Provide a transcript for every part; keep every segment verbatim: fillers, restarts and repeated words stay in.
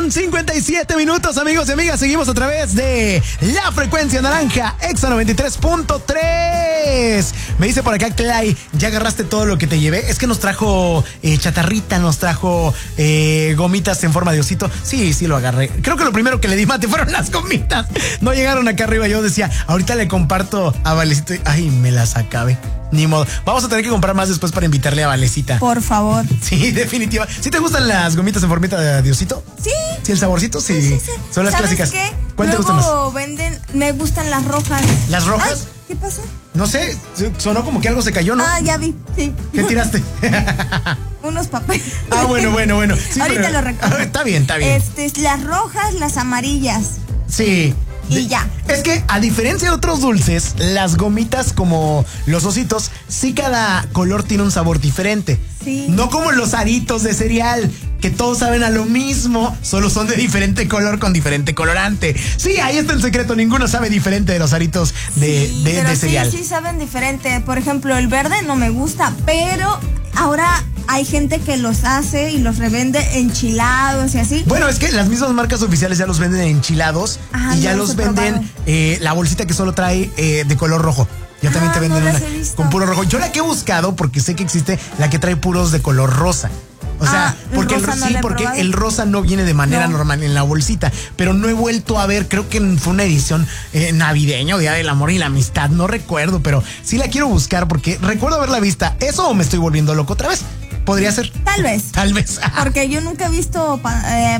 con cincuenta y siete minutos, amigos y amigas. Seguimos a través de la frecuencia naranja, Exa noventa y tres punto tres. Me dice por acá, Clay, ¿ya agarraste todo lo que te llevé? Es que nos trajo eh, chatarrita, nos trajo eh, gomitas en forma de osito. Sí, sí lo agarré. Creo que lo primero que le di, Mate, fueron las gomitas. No llegaron acá arriba. Yo decía, ahorita le comparto a Valecito. Y, ay, me las acabé. Ni modo. Vamos a tener que comprar más después para invitarle a Valecita. Por favor. Sí, definitiva. ¿Sí te gustan las gomitas en formita de diosito? Sí. ¿Sí, el saborcito? Sí. Sí, sí, sí. Son las ¿Sabes clásicas. Qué? ¿Cuál te Luego gustan más? venden, me gustan las rojas. ¿Las rojas? Ay, ¿qué pasó? No sé, sonó como que algo se cayó, ¿no? Ah, ya vi, sí. ¿Qué tiraste? Unos papeles. Ah, bueno, bueno, bueno. Sí, ahorita pero... lo recuerdo. Está bien, está bien. Este, las rojas, las amarillas. Sí. Y de, ya. Es que, a diferencia de otros dulces, las gomitas como los ositos, sí cada color tiene un sabor diferente. Sí. No como los aritos de cereal, que todos saben a lo mismo, solo son de diferente color con diferente colorante. Sí, ahí está el secreto, ninguno sabe diferente de los aritos de, sí, de, pero de cereal. Sí, sí saben diferente. Por ejemplo, el verde no me gusta, pero ahora hay gente que los hace y los revende enchilados y así. Bueno, es que las mismas marcas oficiales ya los venden enchilados. Ajá, y ya no los venden eh, la bolsita que solo trae eh, de color rojo. Ya también ah, te venden no una con puro rojo. Yo la que he buscado, porque sé que existe la que trae puros de color rosa. O sea, ah, porque, el, el, no sí, porque probado. el rosa no viene de manera no. normal en la bolsita. Pero no he vuelto a ver, creo que fue una edición eh, navideña o Día del Amor y la Amistad, no recuerdo, pero sí la quiero buscar porque recuerdo haberla vista. ¿Eso o me estoy volviendo loco otra vez? Podría ser. Tal vez. Tal vez. Porque yo nunca he visto. Eh,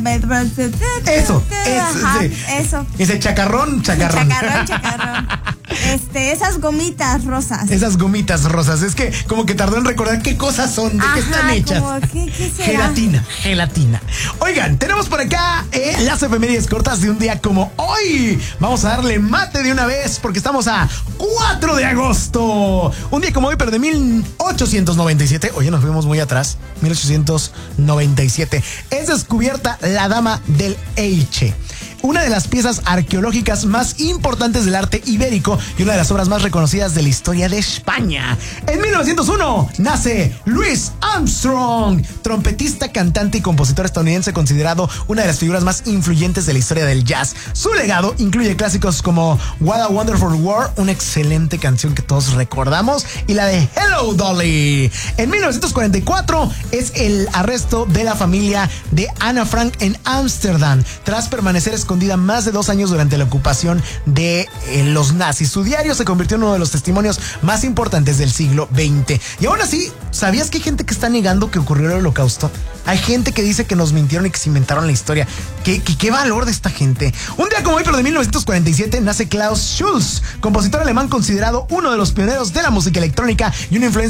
eso. Ajá, sí. Eso. Ese chacarrón, chacarrón. Chacarrón, chacarrón. Este, esas gomitas rosas. Esas gomitas rosas. Es que como que tardó en recordar qué cosas son, de Ajá, qué están hechas. Como, ¿qué, qué será? Gelatina, gelatina. Oigan, tenemos por acá eh, las efemérides cortas de un día como hoy. Vamos a darle mate de una vez porque estamos a cuatro de agosto. Un día como hoy, pero de mil ochocientos noventa y siete. Oye, nos fuimos muy atrás. mil ochocientos noventa y siete. Es descubierta la Dama del Elche, una de las piezas arqueológicas más importantes del arte ibérico y una de las obras más reconocidas de la historia de España. En mil novecientos uno nace Louis Armstrong, trompetista, cantante y compositor estadounidense, considerado una de las figuras más influyentes de la historia del jazz. Su legado incluye clásicos como What a Wonderful World, una excelente canción que todos recordamos, y la de Hello Dolly. En mil novecientos cuarenta y cuatro es el arresto de la familia de Ana Frank en Ámsterdam, tras permanecer escondida más de dos años durante la ocupación de eh, los nazis. Su diario se convirtió en uno de los testimonios más importantes del siglo veinte. Y aún así, ¿sabías que hay gente que está negando que ocurrió el Holocausto? Hay gente que dice que nos mintieron y que se inventaron la historia. ¿Qué, qué, qué valor de esta gente? Un día como hoy, pero de mil novecientos cuarenta y siete, nace Klaus Schulze, compositor alemán considerado uno de los pioneros de la música electrónica y una influencia